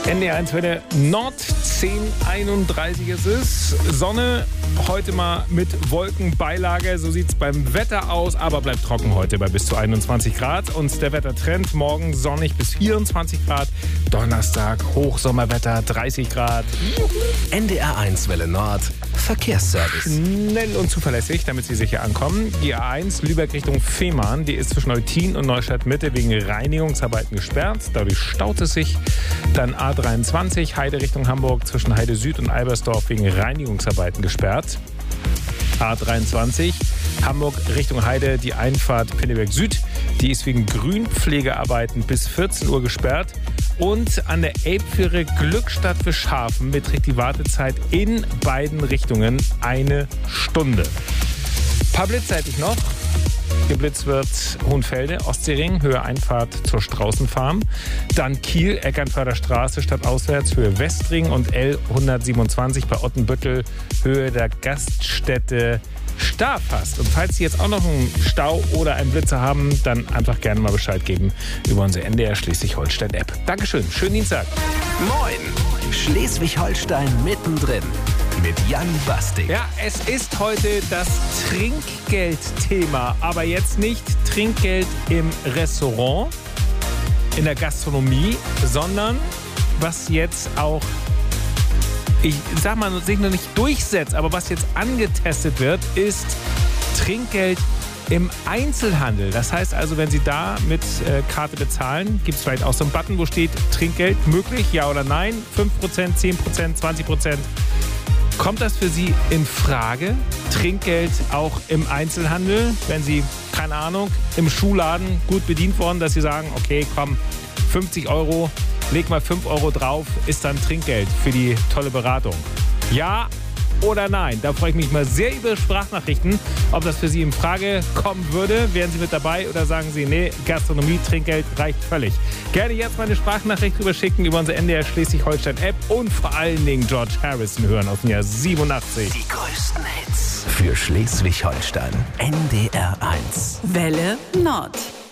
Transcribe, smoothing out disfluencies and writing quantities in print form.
NDR1 Welle Nord, 10:31 ist es. Sonne, heute mal mit Wolkenbeilage. So sieht es beim Wetter aus, aber bleibt trocken heute bei bis zu 21 Grad. Und der Wettertrend, morgen sonnig bis 24 Grad. Donnerstag Hochsommerwetter, 30 Grad. NDR1 Welle Nord, Verkehrsservice. Schnell und zuverlässig, damit Sie sicher ankommen. Die A1 Lübeck Richtung Fehmarn, die ist zwischen Eutin und Neustadt Mitte wegen Reinigungsarbeiten gesperrt. Dadurch staut es sich. Dann A23 Heide Richtung Hamburg zwischen Heide Süd und Albersdorf wegen Reinigungsarbeiten gesperrt. A23 Hamburg Richtung Heide, die Einfahrt Pinneberg Süd, die ist wegen Grünpflegearbeiten bis 14 Uhr gesperrt. Und an der Elbfähre Glückstadt für Schafen beträgt die Wartezeit in beiden Richtungen 1 Stunde. Paar blitzseitig noch. Geblitzt wird Hohenfelde, Ostseering, Höhe Einfahrt zur Straußenfarm. Dann Kiel, Eckernförder Straße, stadtauswärts, Höhe Westring und L127 bei Ottenbüttel, Höhe der Gaststätte Starfast. Und falls Sie jetzt auch noch einen Stau oder einen Blitzer haben, dann einfach gerne mal Bescheid geben über unsere NDR Schleswig-Holstein-App. Dankeschön, schönen Dienstag. Moin, Schleswig-Holstein mittendrin mit Jan Bastik. Ja, es ist heute das Trinkgeldthema, aber jetzt nicht Trinkgeld im Restaurant, in der Gastronomie, sondern was jetzt auch, ich sag mal, sich noch nicht durchsetzt, aber was jetzt angetestet wird, ist Trinkgeld im Einzelhandel. Das heißt also, wenn Sie da mit Karte bezahlen, gibt es vielleicht auch so einen Button, wo steht Trinkgeld möglich, ja oder nein, 5%, 10%, 20%. Kommt das für Sie in Frage? Trinkgeld auch im Einzelhandel, wenn Sie, keine Ahnung, im Schuhladen gut bedient worden, dass Sie sagen, okay, komm, 50 Euro, leg mal 5 Euro drauf, ist dann Trinkgeld für die tolle Beratung. Ja oder nein? Da freue ich mich mal sehr über Sprachnachrichten, ob das für Sie in Frage kommen würde. Wären Sie mit dabei oder sagen Sie, nee, Gastronomie, Trinkgeld reicht völlig. Gerne jetzt mal eine Sprachnachricht rüberschicken über unsere NDR Schleswig-Holstein-App und vor allen Dingen George Harrison hören aus dem Jahr 87. Die größten Hits für Schleswig-Holstein. NDR1. Welle Nord.